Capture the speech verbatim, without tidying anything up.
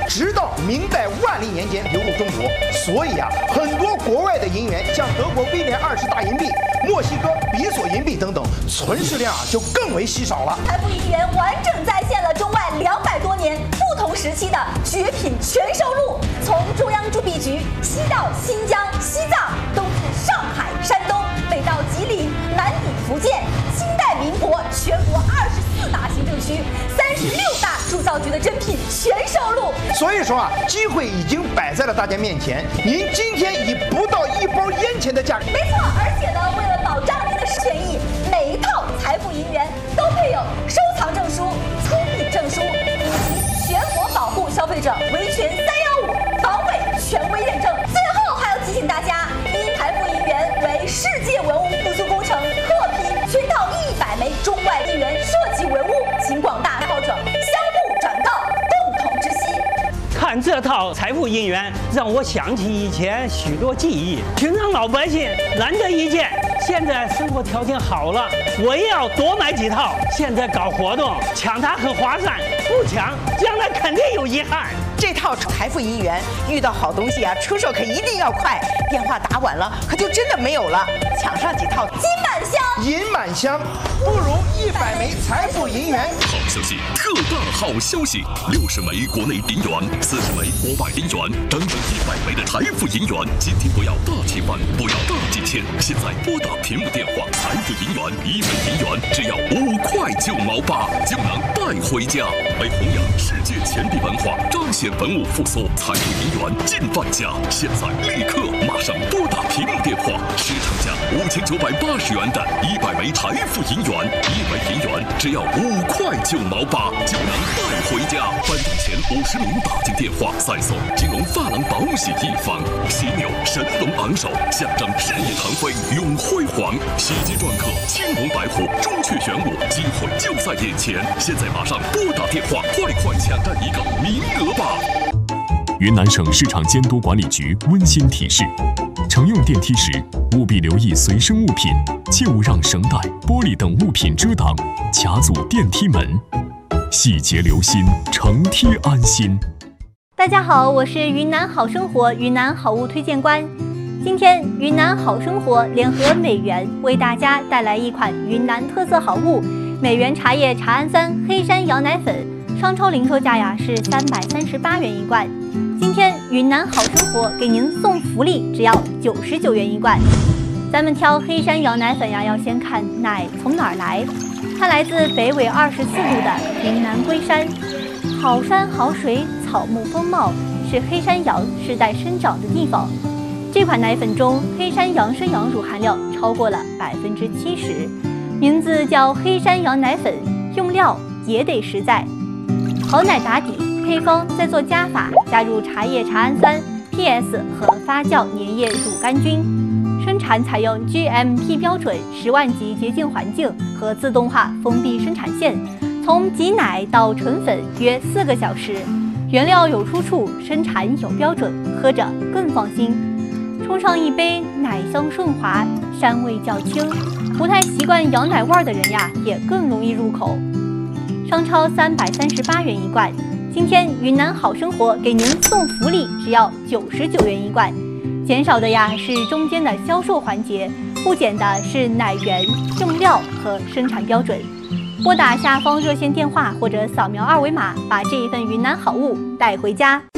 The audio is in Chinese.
直到明代万历年间流入中国。所以啊，很多国外的银元，像德国威廉二世大银币、墨西哥比索银币等等，存世量啊就更为稀少了。 财富银元完整再现了中外两百多年不同时期的绝品全收录，从中央铸币局西到新疆、西藏，东至上海、山东，北到吉林，南抵福建。清代民国全国二十四大行政区、三十六大铸造局的珍品全收录。 所以说啊，机会已经摆在了大家面前，您今天以不到一包烟钱的价格， 没错，而且呢，为了保障您的权益，每一套财富银元都配有收藏证书、出品证书以及全国保护消费者维权三幺五防伪权威认证。最后还要提醒大家，因财富银元为世界文物复苏工程特批全套一百枚中外银元设计文物，请广大爱好者相互转告，共同知悉。 看这套财富银元，让我想起以前许多记忆。平常老百姓难得一见，现在生活条件好了，我也要多买几套。现在搞活动，抢它很划算，不抢将来肯定有遗憾。 这套财富银元遇到好东西啊，出手可一定要快，电话打晚了可就真的没有了。抢上几套金满箱、 银满箱，不如一百枚财富银元。 好消息，特大好消息！六十枚国内银元，四十枚国外银元，整整一百枚的财富银元。今天不要大几万，不要大几千，现在拨打屏幕电话，财富银元一枚银元只要五块九毛八，就能带回家。为弘扬世界钱币文化，彰显文物复苏，财富银元进万家。现在立刻马上拨打屏幕电话，市场价五千九百八十元的一百枚财富银元，一枚银元只要五块九毛八，就能带回家。办理前五十名打进电话，再送金融发廊保喜一方，犀牛神龙昂首，象征事业腾飞永辉煌。喜极篆刻青龙白虎，朱雀玄武，机会就在眼前。现在马上拨打电话，快快抢占一个名额吧！ 云南省市场监督管理局温馨提示：乘用电梯时，务必留意随身物品，切勿让绳带、玻璃等物品遮挡、卡阻电梯门。细节留心，乘梯安心。 大家好，我是云南好生活云南好物推荐官。今天云南好生活联合美元为大家带来一款云南特色好物——美元茶叶茶氨酸黑山羊奶粉，商超零售价呀是三百三十八元一罐。今天云南好生活给您送福利，只要九十九元一罐。咱们挑黑山羊奶粉呀，要先看奶从哪儿来。它来自北纬二十四度的云南龟山，好山好水，草木丰茂，是黑山羊世代生长的地方。这款奶粉中黑山羊生羊乳含量超过了百分之七十，名字叫黑山羊奶粉，用料也得实在。好奶打底，配方再做加法，加入茶叶茶氨酸、P S 和发酵粘液乳杆菌。生产采用 G M P 标准十万级洁净环境和自动化封闭生产线，从挤奶到纯粉约四个小时。原料有出处，生产有标准，喝着更放心。冲上一杯，奶香顺滑，膻味较轻，不太习惯羊奶味的人呀，也更容易入口。商超三百三十八元一罐，今天云南好生活给您送福利，只要九十九元一罐。减少的呀是中间的销售环节，不减的是奶源、用料和生产标准。拨打下方热线电话或者扫描二维码，把这一份云南好物带回家。